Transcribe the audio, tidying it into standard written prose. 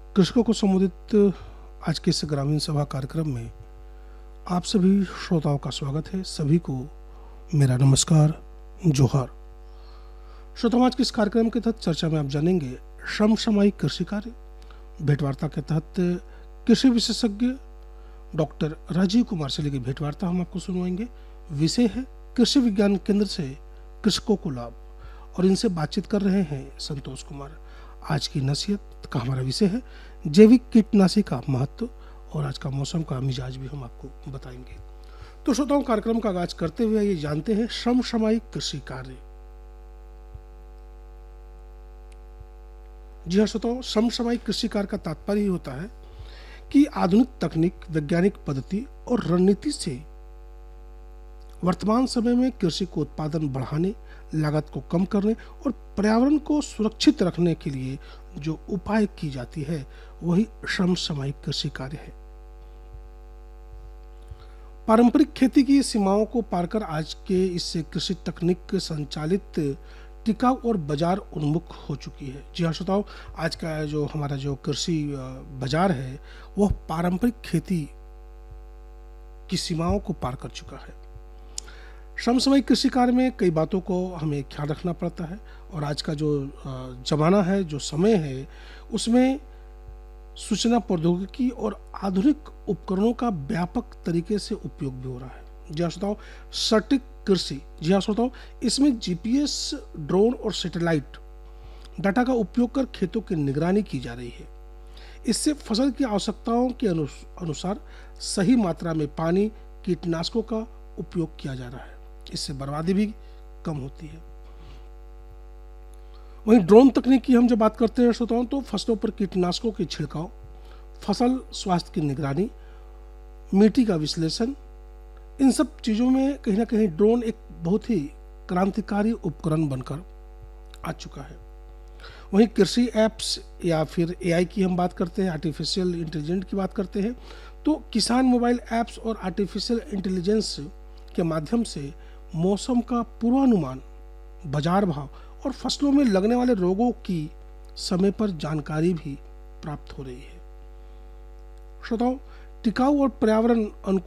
कृषकों को संबोधित आज के इस ग्रामीण सभा कार्यक्रम में आप सभी श्रोताओं का स्वागत है। सभी को मेरा नमस्कार, जोहार। श्रोताओं, आज के इस कार्यक्रम के तहत चर्चा में आप जानेंगे समसामयिक कृषि कार्य। भेंटवार्ता के तहत कृषि विशेषज्ञ डॉक्टर राजीव कुमार से लेकर भेंटवार्ता हम आपको सुनवाएंगे। विषय है कृषि विज्ञान केंद्र से कृषकों को लाभ, और इनसे बातचीत कर रहे हैं संतोष कुमार। आज की नसीहत का हमारा विषय है जैविक कीटनाशी का महत्व, और आज का मौसम का मिजाज भी हम आपको बताएंगे। तो श्रोताओं, कार्यक्रम का आगाज करते हुए ये जानते हैं समसामयिक कृषि कार्य। जी हाँ श्रोताओं, समसामयिक कृषि कार्य का तात्पर्य होता है कि आधुनिक तकनीक, वैज्ञानिक पद्धति और रणनीति से वर्तमान समय में कृषि को उत्पादन बढ़ाने, लागत को कम करने और पर्यावरण को सुरक्षित रखने के लिए जो उपाय की जाती है वही समसामयिक कृषि कार्य है। पारंपरिक खेती की सीमाओं को पार कर आज के इस कृषि तकनीक संचालित टिकाऊ और बाजार उन्मुख हो चुकी है। जी हाँ श्रोताओ, आज का जो हमारा जो कृषि बाजार है वह पारंपरिक खेती की सीमाओं को पार कर चुका है। समसामयिक कृषि कार्य में कई बातों को हमें ख्याल रखना पड़ता है, और आज का जो जमाना है, जो समय है, उसमें सूचना प्रौद्योगिकी और आधुनिक उपकरणों का व्यापक तरीके से उपयोग भी हो रहा है। जी हाँ श्रोताओ, सटीक कृषि, जी हाँ श्रोताओ, इसमें जीपीएस, ड्रोन और सैटेलाइट डाटा का उपयोग कर खेतों की निगरानी की जा रही है। इससे फसल की आवश्यकताओं के अनुसार सही मात्रा में पानी, कीटनाशकों का उपयोग किया जा रहा है। इससे बर्बादी भी कम होती है। वहीं ड्रोन तकनीक की हम जब बात करते हैं श्रोताओं, तो फसलों पर कीटनाशकों के छिड़काव, फसल स्वास्थ्य की निगरानी, मिट्टी का विश्लेषण, इन सब चीज़ों में कहीं ना कहीं ड्रोन एक बहुत ही क्रांतिकारी उपकरण बनकर आ चुका है। वहीं कृषि ऐप्स या फिर एआई की हम बात करते हैं, आर्टिफिशियल इंटेलिजेंस की बात करते हैं, तो किसान मोबाइल ऐप्स और आर्टिफिशियल इंटेलिजेंस के माध्यम से मौसम का पूर्वानुमान, बाजार भाव और फसलों में लगने वाले रोगों की समय पर जानकारी भी प्राप्त हो रही है। श्रोताओं, टिकाऊ और पर्यावरण अनुकूल